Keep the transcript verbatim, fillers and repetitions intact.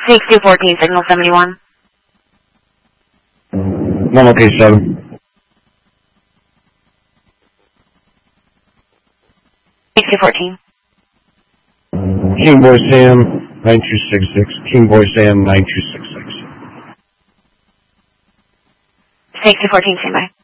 six two fourteen, signal seventy-one. one okay seven. six two fourteen. King Boy Sam, nine two six six. King Boy Sam, nine two six six. six two fourteen, stand by.